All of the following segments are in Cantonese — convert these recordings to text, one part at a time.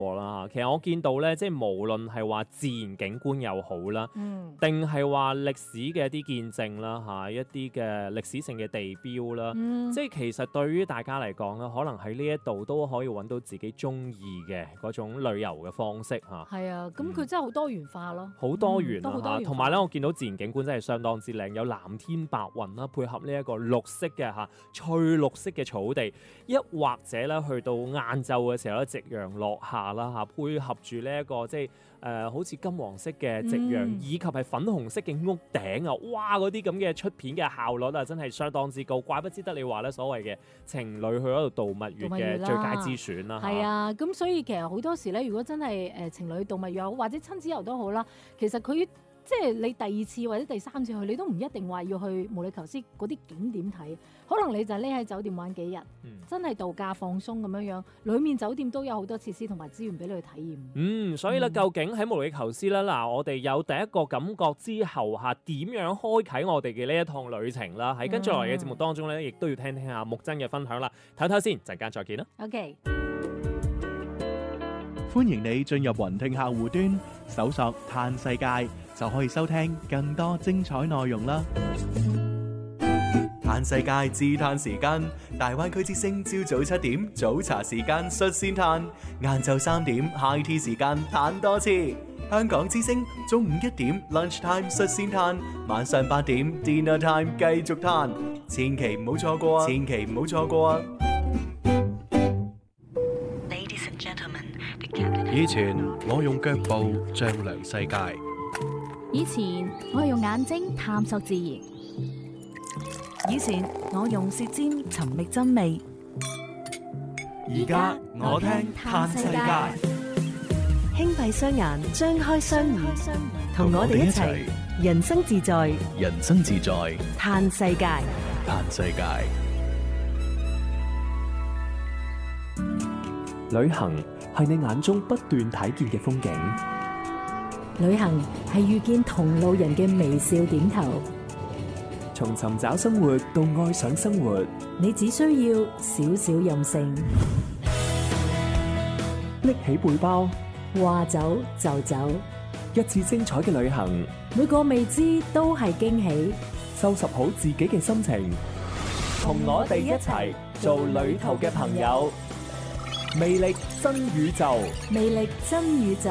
啦，其實我見到咧，即係無論係話自然景觀又好啦，定係話歷史嘅一啲見證啦一啲嘅歷史性嘅地標啦，即係其實對於大家嚟講咧，可能喺呢一度都可以揾到自己中意嘅嗰種旅遊嘅方式嚇。 係啊，咁佢真係好多元化咯， 好多元同埋咧，我見到自然景觀真係相當之靚，有藍天白雲啦，配合呢一個綠色嘅翠綠色嘅草地，一或者咧去到晏晝嘅時候咧，夕陽落下啦配合住呢一個即係好似金黃色嘅夕陽，以及係粉紅色嘅屋頂啊，哇！嗰啲咁嘅出片嘅效率真係相當之高，怪不之得你話咧所謂嘅情侶去嗰度度蜜月嘅最佳之選啦。 係啊，咁所以其實好多時咧，如果真係情侶度蜜月或者親子遊都好啦，其實佢即係你第二次或者第三次去，你都唔一定話要去毛里求斯嗰啲景點睇，可能你就匿喺酒店玩幾日，真係度假放鬆咁樣樣，裡面酒店都有好多設施同埋資源俾你去體驗。 所以咧，究竟喺毛里求斯咧，嗱，我哋有第一個感覺之後點樣開啟我哋嘅呢一趟旅程啦？喺跟住落嚟嘅節目當中咧，亦都要聽聽下木真嘅分享啦。唞唞先，陣間再見啦。 OK。 歡迎你進入雲聽客戶端，搜索嘆世界，就可以收聽更多精彩內容啦。嘆世界自嘆時間，大灣區之聲朝早7點早茶時間率先嘆，晏晝3點 High Tea 時間嘆多次。香港之聲中午1點 Lunch Time 率先嘆，晚上8點 Dinner Time 繼續嘆，千祈唔好錯過啊！千祈唔好錯過啊！ 以前我用腳步丈量世界， 以前我用眼睛探索自然，以前我用舌尖尋覓真味， 而家我聽嘆世界， 輕閉雙眼，張開雙耳，同我哋一齊人生自在， 人生自在嘆世界， 嘆世界。 旅行係你眼中不斷睇見嘅風景， 旅行係遇見同路人嘅微笑點頭。 從尋找生活到愛上生活， 你只需要少少任性， 拎起背包， 話走就走， 一次精彩嘅旅行， 每個未知都係驚喜。 收拾好自己嘅心情，同我哋一齊做旅途嘅朋友。魅力新宇宙， 魅力新宇宙。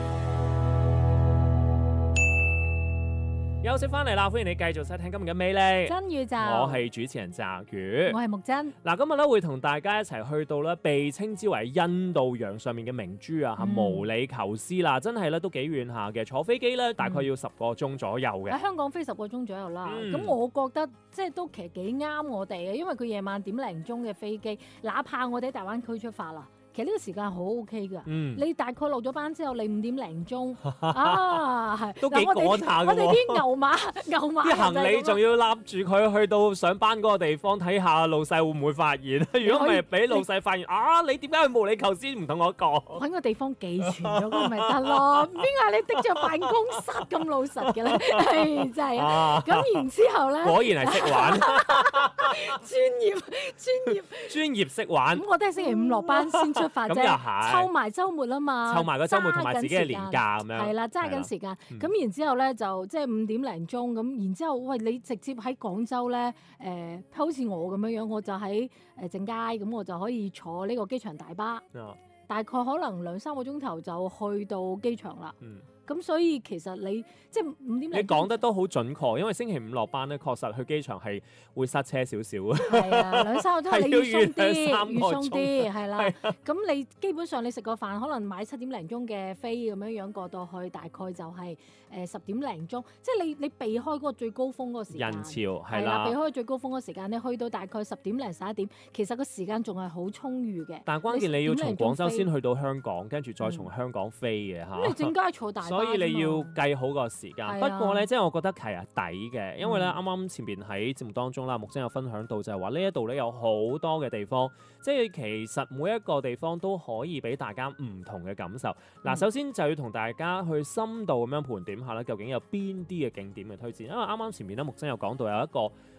休息翻嚟啦，歡迎你繼續收聽今日嘅魅力新宇宙。 我係主持人澤宇， 我係木真。 嗱，今日咧會同大家一齊去到咧被稱之為印度洋上面嘅明珠毛里求斯啦，真係咧都幾遠下嘅，坐飛機咧大概要10個鐘左右嘅。 喺香港飛10個鐘左右啦，咁我覺得即係都其實幾啱我哋嘅，因為佢夜晚點零鐘嘅飛機，哪怕我哋喺大灣區出發啦。其實呢個時間好 OK 㗎，你大概落咗班之後，你5點零鐘係都幾趕下㗎喎。 我哋啲牛馬啲行李仲要攬住佢去到上班嗰個地方睇下老細會唔會發現？如果唔係俾老細發現你點解去毛里求斯唔同我講？ 揾個地方寄存咗佢咪得咯？邊係你的著辦公室咁老實嘅咧？係真係啊！咁然之後咧， 果然係識玩，專業識玩。 咁我都係星期5落班先出發啫，湊埋週末啊嘛， 湊埋個週末同埋自己嘅年假咁樣， 係啦，揸緊時間。咁然之後咧就即係5點零鐘咁，然之後喂你直接喺廣州咧好似我咁樣樣，我就喺正佳咁，我就可以坐呢個機場大巴，大概可能2-3個鐘頭就去到機場啦。咁所以其實你即係5點零， 你講得都好準確，因為星期5落班咧，確實去機場係會塞車少少啊。 係啊，2-3個鐘你要鬆啲，要鬆啲，係啦。 係咁你基本上你食個飯，可能買7點零鐘嘅飛咁樣樣過到去，大概就係10點零鐘，即係你避開嗰個最高峰嗰個時間。 人潮係啦， 避開最高峰嗰個時間，你去到大概10點零11點，其實個時間仲係好充裕嘅。 但係關鍵你要從廣州先去到香港，跟住再從香港飛嘅嚇。 咁你正佳坐大巴， 所以你要計好個時間。不過咧，即係我覺得其實抵嘅，因為咧啱啱前邊喺節目當中啦，木真有分享到就係話呢一度咧有好多嘅地方，即係其實每一個地方都可以俾大家唔同嘅感受。嗱，首先就要同大家去深度咁樣盤點下啦，究竟有邊啲嘅景點嘅推薦。因為啱啱前面咧木真有講到有一個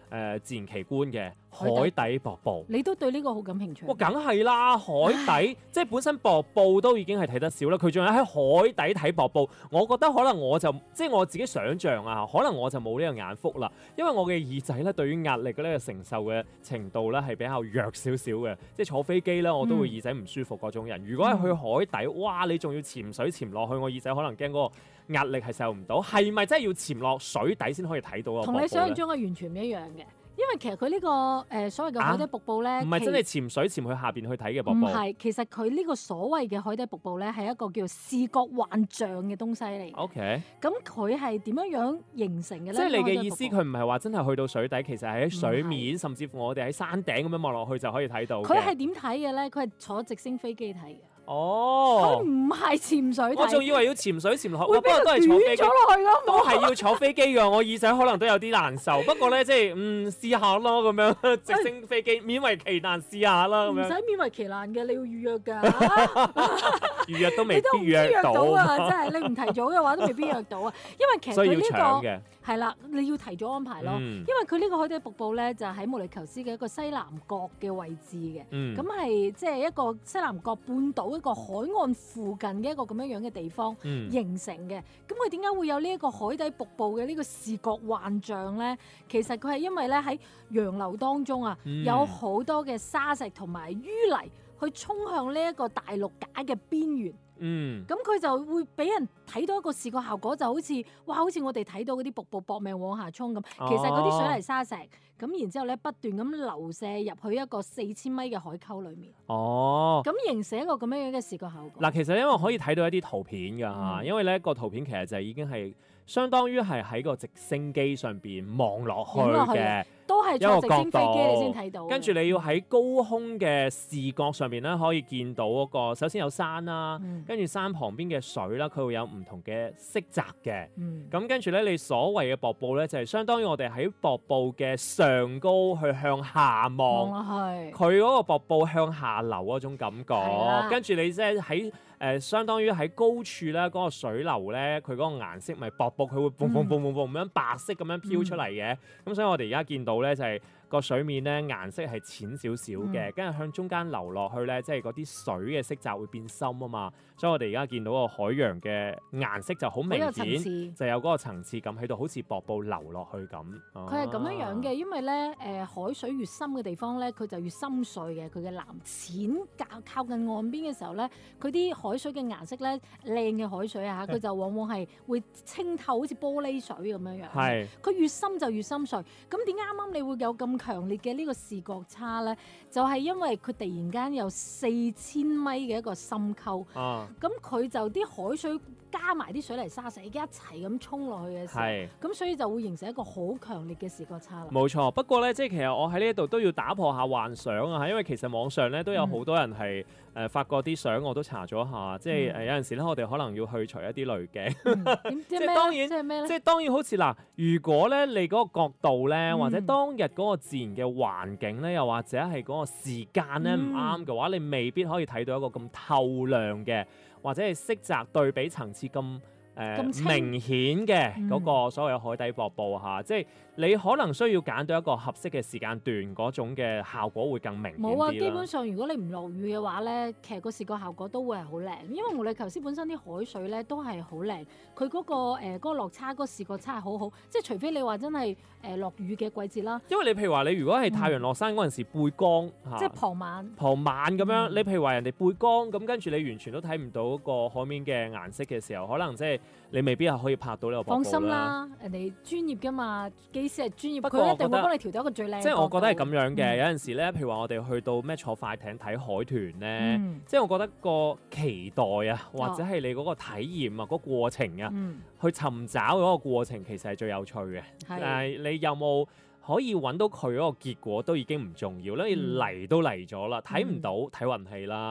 自然奇觀嘅海底瀑布。 你都對呢個好感興趣。 哇，梗係啦，海底即係本身瀑布都已經係睇得少啦，佢仲有喺海底睇瀑布，我覺得可能我就即係我自己想像啊，可能我就冇呢個眼福啦，因為我嘅耳仔咧對於壓力嘅呢個承受嘅程度咧係比較弱少少嘅，即係坐飛機咧我都會耳仔唔舒服嗰種人。如果係去海底，哇！你仲要潛水潛落去，我耳仔可能驚嗰個壓力係受唔到。係咪真係要潛落水底先可以睇到個瀑布咧？ 同你想象中嘅完全唔一樣嘅。因為其實佢呢個所謂嘅海底瀑布咧， 唔係真係潛水潛去下邊去睇嘅瀑布。 唔係，其實佢呢個所謂嘅海底瀑布咧，係一個叫視覺幻象嘅東西嚟。 OK。 咁佢係點樣形成嘅咧？ 即係你嘅意思，佢唔係話真係去到水底，其實係喺水面，甚至乎我哋喺山頂咁樣望落去就可以睇到。 佢係點睇嘅咧？佢係坐直升飛機睇嘅。 哦， 佢唔係潛水睇。 我仲以為要潛水潛落去， 會俾佢都係坐飛機咗落去㗎， 都係要坐飛機㗎。我耳仔可能都有啲難受，不過咧即係試下咯咁樣，直升飛機勉為其難試下啦咁樣。 唔使勉為其難嘅，你要預約㗎。 預約都未必預約到啊！真係你唔提早嘅話都未必約到啊，因為其實佢呢個係啦，你要提早安排咯。因為佢呢個海底瀑布咧就喺毛里求斯嘅一個西南角嘅位置嘅，咁係即係一個西南角半島一個海岸附近嘅一個咁樣嘅地方形成嘅。咁佢點解會有呢一個海底瀑布嘅呢個視覺幻象咧？其實佢係因為咧喺洋流當中啊，有好多嘅沙石同埋淤泥去衝向呢一個大陸架嘅邊緣。咁佢就會俾人睇到一個視覺效果，就好似哇，好似我哋睇到嗰啲瀑布搏命往下衝咁。其實嗰啲水泥沙石咁，然之後咧不斷咁流射入去一個4000米嘅海溝裡面。咁形成一個咁樣嘅視覺效果。 嗱，其實因為可以睇到一啲圖片㗎嚇，因為咧個圖片其實就已經係相當於係喺個直升機上邊望落去嘅。 都係坐直升飛機你先睇到， 跟住你要喺高空嘅視覺上邊咧，可以見到嗰個首先有山啦，跟住山旁邊嘅水啦，佢會有唔同嘅色澤嘅。咁跟住咧，你所謂嘅瀑布咧，就係相當於我哋喺瀑布嘅上高去向下望落去，佢嗰個瀑布向下流嗰種感覺。跟住你即係喺相當於喺高處咧，嗰個水流咧，佢嗰個顏色咪瀑布，佢會嘣嘣嘣嘣嘣咁樣白色咁樣飄出嚟嘅。咁所以我哋而家見到咧就係個水面咧顏色係淺少少嘅，跟住向中間流落去咧，即係嗰啲水嘅色澤會變深啊嘛。所以我哋而家見到個海洋嘅顏色就好明顯，就有嗰個層次感喺度，好似瀑布流落去咁。 佢係咁樣樣嘅，因為咧海水越深嘅地方咧，佢就越深邃嘅，佢嘅藍淺靠近岸邊嘅時候咧，佢啲海水嘅顏色咧靚嘅海水啊，佢就往往係會清透，好似玻璃水咁樣樣。係，佢越深就越深邃。咁點解啱啱你會有咁強烈嘅呢個視覺差咧？就係因為佢突然間有4000米嘅一個深溝。咁佢就啲海水加埋啲水泥沙石一齊咁衝落去嘅時候，咁所以就會形成一個好強烈嘅視覺差啦。 冇錯，不過咧，即係其實我喺呢一度都要打破下幻想啊，因為其實網上咧都有好多人係發過啲相，我都查咗下，即係有陣時咧，我哋可能要去除一啲濾鏡。即係當然， 即係咩咧？ 即係當然，好似嗱，如果咧你嗰個角度咧，或者當日嗰個自然嘅環境咧，又或者係嗰個時間咧唔啱嘅話，你未必可以睇到一個咁透亮嘅，或者係色澤對比層次咁明顯嘅嗰個所謂嘅海底瀑布嚇，即係你可能需要揀到一個合適嘅時間段，嗰種嘅效果會更明顯啲啦。 冇啊，基本上如果你唔落雨嘅話咧，其實個視覺效果都會係好靚，因為毛里求斯本身啲海水咧都係好靚，佢嗰個落差嗰個視覺差係好好，即係除非你話真係落雨嘅季節啦。因為你譬如話你如果係太陽落山嗰陣時背光即係傍晚咁樣，你譬如話人哋背光咁，跟住你完全都睇唔到個海面嘅顏色嘅時候，可能即係你未必係可以拍到呢個瀑布啦。放心啦， 人哋專業㗎嘛，機師係專業， 不過佢一定會幫你調到一個最靚。 即係我覺得係咁樣嘅，有陣時咧，譬如話我哋去到咩坐快艇睇海豚咧，即係我覺得個期待啊，或者係你嗰個體驗啊，嗰個過程啊，去尋找嗰個過程其實係最有趣嘅。但係你有冇可以揾到佢嗰個結果都已經唔重要啦，你嚟都嚟咗啦，睇唔到睇運氣啦。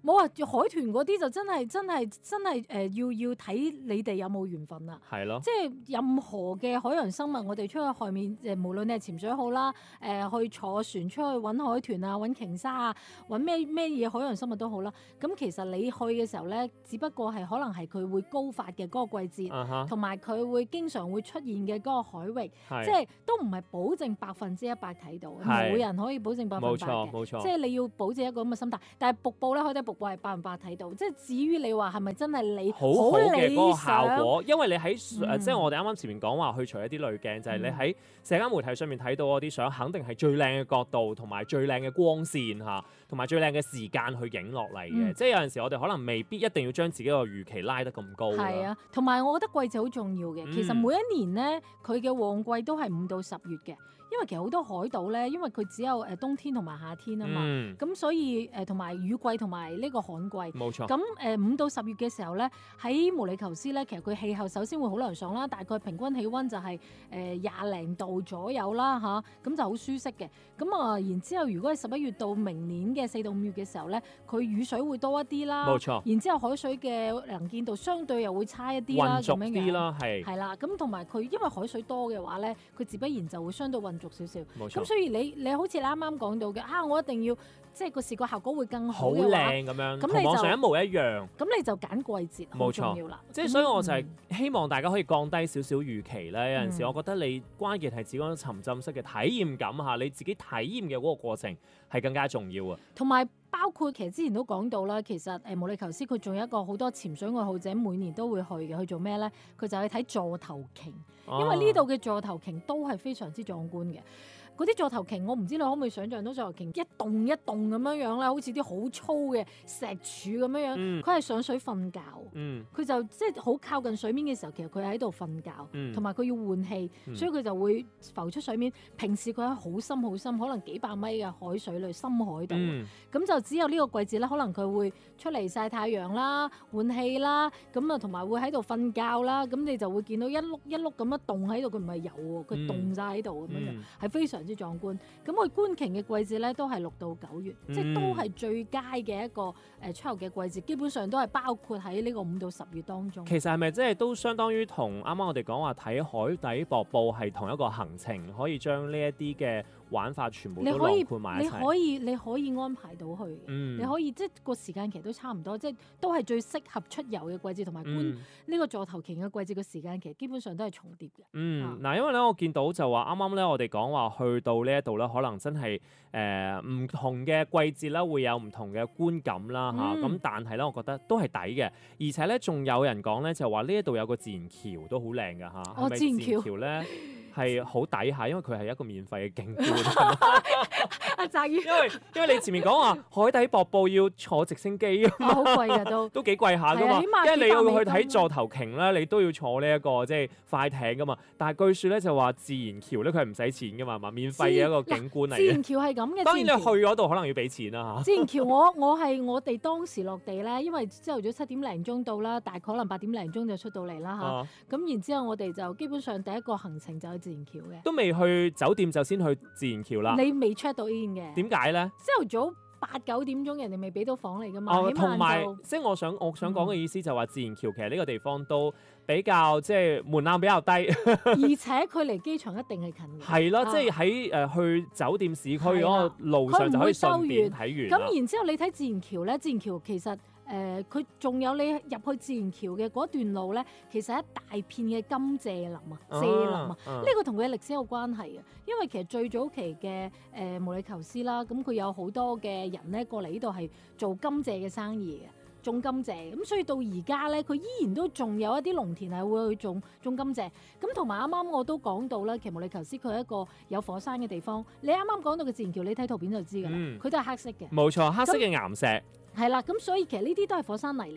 冇啊，海豚嗰啲就真係要睇你哋有冇緣分啦。 係咯， 即係任何嘅海洋生物，我哋出去海面無論你係潛水好啦，去坐船出去揾海豚啊、揾鯨鯊啊、揾咩嘢海洋生物都好啦。咁其實你去嘅時候咧，只不過係可能係佢會高發嘅嗰個季節，同埋佢會經常會出現嘅嗰個海域，即係都唔係保證100%睇到，冇人可以保證100%嘅。 冇錯冇錯， 即係你要保持一個咁嘅心態。但係瀑布咧，海底瀑布係100%睇到。即係至於你話係咪真係你好嘅嗰個效果，因為你喺即係我哋啱啱前面講話去除一啲濾鏡，就係你喺社交媒體上面睇到嗰啲相，肯定係最靚嘅角度，同埋最靚嘅光線嚇，同埋最靚嘅時間去影落嚟嘅。即係有陣時我哋可能未必一定要將自己個預期拉得咁高。 係啊，同埋我覺得季節好重要嘅。其實每一年咧，佢嘅旺季都係5到10月嘅。因為其實好多海島咧，因為佢只有冬天同埋夏天啊嘛，咁所以同埋雨季同埋呢個旱季， 冇錯。 咁5到10月嘅時候咧，喺毛里求斯咧，其實佢氣候首先會好涼爽啦，大概平均氣温就係20零度左右啦嚇，咁就好舒適嘅。咁然之後如果係11月到明年嘅4到5月嘅時候咧，佢雨水會多一啲啦， 冇錯。然之後海水嘅能見度相對又會差一啲啦，咁樣樣。 啲啦， 係啦，咁同埋佢因為海水多嘅話咧，佢自不然就會相對混濁少少。 冇錯。 咁所以你好似你啱啱講到嘅我一定要即係個視覺效果會更好嘅話， 好靚咁樣，同網上一模一樣。 咁你就揀季節好重要啦。 即係所以我就係希望大家可以降低少少預期咧。有陣時我覺得你關鍵係指嗰種沉浸式嘅體驗感嚇，你自己體驗嘅嗰個過程係更加重要啊。 同埋包括其實之前都講到啦，其實毛里求斯佢仲有一個好多潛水愛好者每年都會去嘅，去做咩咧？佢就去睇座頭鯨，因為呢度嘅座頭鯨都係非常之壯觀嘅。嗰啲座頭鯨，我唔知你可唔可以想像到座頭鯨一棟一棟咁樣樣咧，好似啲好粗嘅石柱咁樣樣。佢係上水瞓覺，佢就即係好靠近水面嘅時候，其實佢喺度瞓覺，同埋佢要換氣，所以佢就會浮出水面。平時佢喺好深好深，可能幾百米嘅海水裏深海度，咁就只有呢個季節咧，可能佢會出嚟曬太陽啦、換氣啦，咁同埋會喺度瞓覺啦。咁你就會見到一碌一碌咁樣凍喺度，佢唔係游喎，佢凍晒喺度咁樣，係非常之壯觀。咁佢觀鯨嘅季節咧都係6到9月，即係都係最佳嘅一個出遊嘅季節，基本上都係包括喺呢個5到10月當中。 其實係咪即係都相當於同啱啱我哋講話睇海底瀑布係同一個行程，可以將呢一啲嘅玩法全部都囊括埋一齊？ 你可以安排到去，你可以即係個時間其實都差唔多，即係都係最適合出遊嘅季節，同埋觀呢個座頭鯨嘅季節嘅時間其實基本上都係重疊嘅。 嗱，因為咧我見到就話啱啱咧我哋講話去到呢一度咧，可能真係唔同嘅季節啦，會有唔同嘅觀感啦嚇。咁但係咧，我覺得都係抵嘅，而且咧仲有人講咧就話呢一度有個自然橋都好靚㗎嚇。係咪自然橋咧？係好抵下，因為佢係一個免費嘅景觀。 阿澤宇， 因為你前面講話海底瀑布要坐直升機啊嘛， 好貴㗎都幾貴下㗎嘛。因為你要去睇座頭鯨咧，你都要坐呢一個即係快艇㗎嘛。但係據說咧就話自然橋咧佢係唔使錢㗎嘛，免費嘅一個景觀嚟嘅。 自然橋係咁嘅。 當然你去嗰度可能要俾錢啦嚇。 自然橋我哋當時落地咧，因為朝頭早7點零鐘到啦，大概可能8點零鐘就出到嚟啦嚇。咁然之後我哋就基本上第一個行程就係自然橋嘅， 都未去酒店就先去自然橋啦。 你未 check 到 in 嘅？ 點解咧？ 朝頭早8、9點鐘人哋未俾到房嚟噶嘛？ 同埋即係我想講嘅意思就話自然橋其實呢個地方都比較即係門檻比較低， 而且距離機場一定係近嘅。 係咯，即係喺去酒店市區嗰個路上就可以順便睇完。 咁然之後你睇自然橋咧，自然橋其實佢仲有你入去自然橋嘅嗰段路咧，其實一大片嘅甘蔗林啊，蔗林啊，呢個同佢嘅歷史有關係嘅。因為其實最早期嘅毛里求斯啦，咁佢有好多嘅人咧過嚟呢度係做甘蔗嘅生意嘅，種甘蔗。咁所以到而家咧，佢依然都仲有一啲農田係會去種甘蔗。咁同埋啱啱我都講到啦，其實毛里求斯佢係一個有火山嘅地方。你啱啱講到嘅自然橋，你睇圖片就知㗎啦，佢都係黑色嘅。 冇錯，黑色嘅岩石。 係啦，咁所以其實呢啲都係火山泥嚟嘅。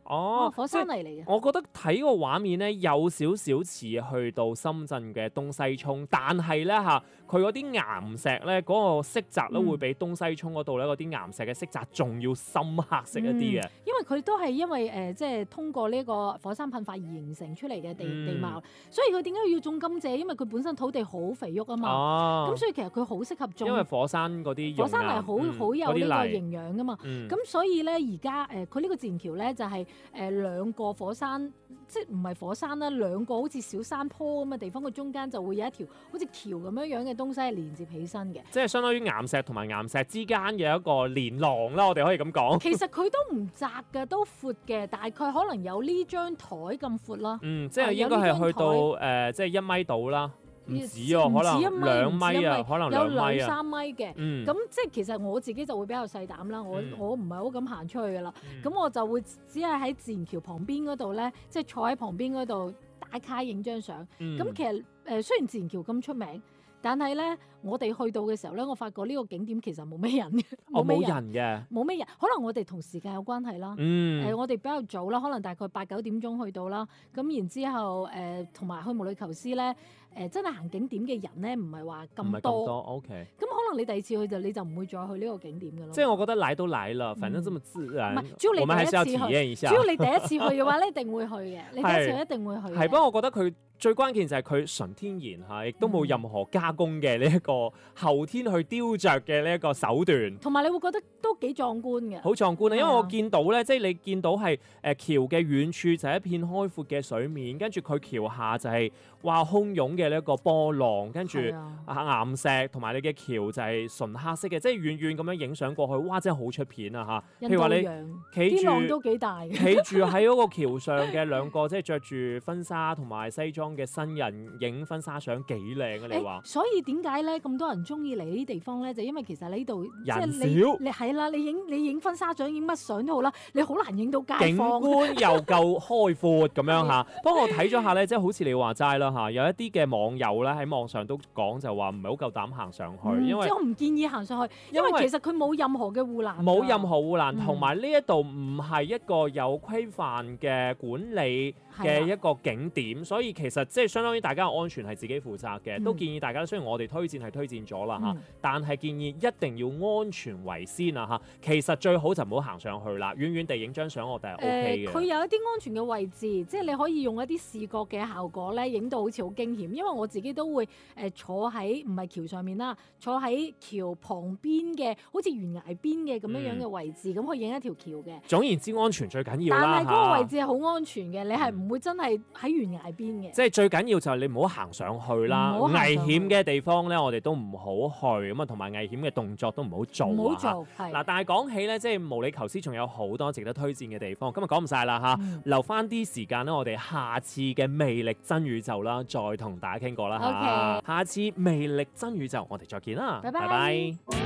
哦， 火山泥嚟嘅。 我覺得睇個畫面咧有少少似去到深圳嘅東西涌，但係咧嚇佢嗰啲岩石咧嗰個色澤咧會比東西涌嗰度咧嗰啲岩石嘅色澤仲要深黑色一啲嘅。 因為佢都係因為即係通過呢個火山噴發而形成出嚟嘅地貌，所以佢點解要種甘蔗？因為佢本身土地好肥沃啊嘛，咁所以其實佢好適合種。 因為火山嗰啲火山泥好有呢個營養噶嘛， 咁所以咧而家佢呢個自然橋咧就係兩個火山，即係唔係火山啦，兩個好似小山坡咁嘅地方，佢中間就會有一條好似橋咁樣嘅東西係連接起身嘅， 即係相當於岩石同埋岩石之間嘅一個連廊啦，我哋可以咁講。 其實佢都唔窄嘅，都闊嘅，大概可能有呢張台咁闊啦。 即係應該係去到即係1米度啦。唔止喎，可能2米啊，可能有 2米 2-3米嘅。咁即係其實我自己就會比較細膽啦，我唔係好敢行出去噶啦。咁我就會只係喺自然橋旁邊嗰度咧，即係坐喺旁邊嗰度打卡影張相。咁其實雖然自然橋咁出名，但係咧我哋去到嘅時候咧，我發覺呢個景點其實冇咩人嘅， 冇人嘅， 冇咩人。可能我哋同時間有關係啦。我哋比較早啦，可能大概8-9點鐘去到啦。咁然之後同埋去毛里求斯咧。真係行景點嘅人咧，唔係話咁多。 OK。 咁可能你第二次去你就唔會再去呢個景點㗎咯。 即係我覺得來都來了，反正這麼自然。 唔係，主要你第一次去，主要你第一次去嘅話咧，一定會去嘅。你第一次去一定會去。 係，不過我覺得佢最關鍵就係佢純天然嚇，亦都冇任何加工嘅呢一個後天去雕琢嘅呢一個手段。 同埋你會覺得都幾壯觀嘅。 好壯觀啊！因為我見到咧，即係你見到係橋嘅遠處就係一片開闊嘅水面，跟住佢橋下就係哇洶湧嘅呢一個波浪，跟住岩石同埋你嘅橋就係純黑色嘅，即係遠遠咁樣影相過去，哇！真係好出片啊嚇！譬如話你企住， 啲浪都幾大嘅。 企住喺嗰個橋上嘅兩個即係着住婚紗同埋西裝嘅新人影婚紗相幾靚啊！你話？ 所以點解咧咁多人中意嚟呢啲地方咧？就因為其實呢度人少， 你係啦，你影婚紗相影乜相都好啦，你好難影到街坊。 景觀又夠開闊咁樣嚇。不過我睇咗下咧，即係好似你話齋啦嚇，有一啲嘅網友咧喺網上都講就話唔係好夠膽行上去，因為即係我唔建議行上去，因為其實佢冇任何嘅護欄， 冇任何護欄，同埋呢一度唔係一個有規範嘅管理嘅一個景點，所以其實即係相當於大家嘅安全係自己負責嘅，都建議大家。雖然我哋推薦係推薦咗啦嚇，但係建議一定要安全為先啊嚇。其實最好就唔好行上去啦，遠遠地影張相我哋係 OK 嘅。 佢有一啲安全嘅位置，即係你可以用一啲視覺嘅效果咧，影到好似好驚險。因為我自己都會坐喺唔係橋上面啦，坐喺橋旁邊嘅好似懸崖邊嘅咁樣嘅位置，咁可以影一條橋嘅。 總言之，安全最緊要啦。 但係嗰個位置係好安全嘅，你係唔會真係喺懸崖邊嘅。 即係最緊要就係你唔好行上去啦，危險嘅地方咧，我哋都唔好去咁啊，同埋危險嘅動作都唔好做。 唔好做，係嗱。但係講起咧，即係毛里求斯仲有好多值得推薦嘅地方，今日講唔晒啦嚇，留翻啲時間咧，我哋下次嘅魅力真宇宙啦，再同大家傾過啦嚇。 Okay. 下次魅力真宇宙，我哋再見啦， 拜拜。 拜拜。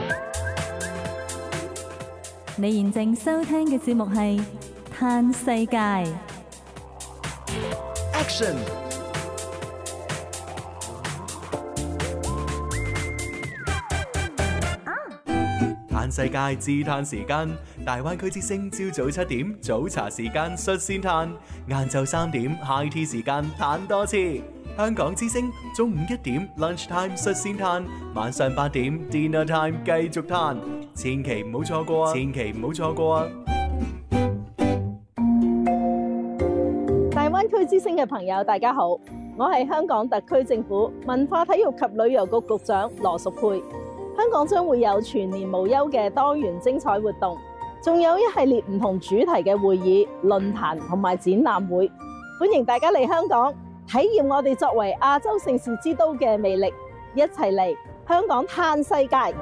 你現正收聽嘅節目係《嘆世界》。 Action！ 嘆世界自嘆時間，大灣區之聲朝早7點早茶時間率先嘆，晏晝3點 high tea 時間嘆多次。香港之聲中午1點 lunch time 率先嘆，晚上8點 dinner time 繼續嘆，千祈唔好錯過啊！千祈唔好錯過啊！ 大灣區之聲嘅朋友，大家好，我係香港特區政府文化體育及旅遊局局長羅淑佩。香港將會有全年無休嘅多元精彩活動，仲有一系列唔同主題嘅會議、論壇同埋展覽會，歡迎大家嚟香港體驗我哋作為亞洲盛事之都嘅魅力，一齊嚟香港嘆世界。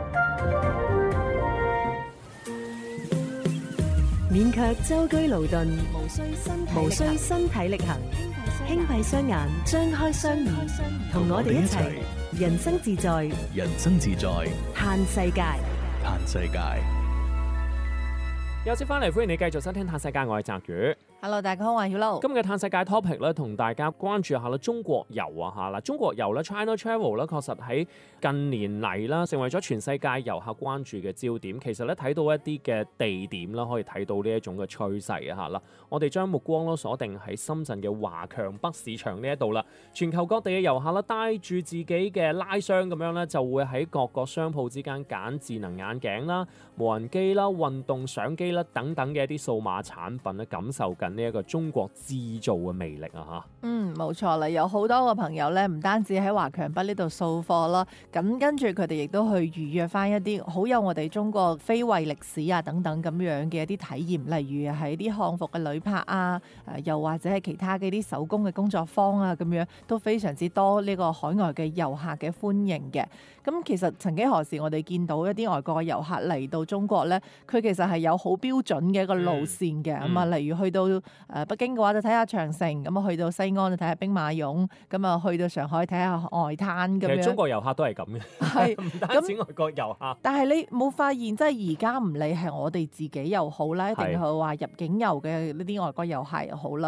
免卻舟車勞頓，無需身體力行，輕閉雙眼，張開雙耳，同我哋一齊人生自在， 人生自在， 嘆世界。 嘆世界。 休息翻嚟，歡迎你繼續收聽《嘆世界》，我係澤宇。 Hello， 大家好，我係曉露。 今日嘅嘆世界 topic 咧，同大家關注下啦，中國遊啊嚇嗱，中國遊咧 China Travel 咧，確實喺近年嚟啦，成為咗全世界遊客關注嘅焦點。其實咧睇到一啲嘅地點啦，可以睇到呢一種嘅趨勢啊嚇啦。我哋將目光咯鎖定喺深圳嘅華強北市場呢一度啦。全球各地嘅遊客啦，帶住自己嘅拉箱咁樣咧，就會喺各個商鋪之間揀智能眼鏡啦、無人機啦、運動相機啦等等嘅一啲數碼產品咧，感受緊呢一個中國製造嘅魅力啊嚇。 冇錯啦，有好多個朋友咧，唔單止喺華強北呢度掃貨啦，咁跟住佢哋亦都去預約翻一啲好有我哋中國非遺歷史啊等等咁樣嘅一啲體驗，例如係啲漢服嘅旅拍啊，又或者係其他嘅啲手工嘅工作坊啊，咁樣都非常之多呢個海外嘅遊客嘅歡迎嘅。咁其實曾幾何時我哋見到一啲外國嘅遊客嚟到中國咧，佢其實係有好標準嘅一個路線嘅，咁啊，例如去到北京嘅話就睇下長城，咁啊去到西安就睇下兵馬俑，咁啊去到上海睇下外灘咁樣。 其實中國遊客都係咁嘅， 係唔單止外國遊客。 但係你冇發現，即係而家唔理係我哋自己又好啦，定係話入境遊嘅呢啲外國遊客又好啦，